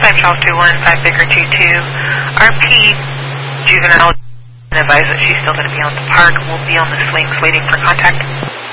Charles 21, 5 Baker 22. RP juvenile advised that she's still going to be on the park. We'll be on the swings waiting for contact.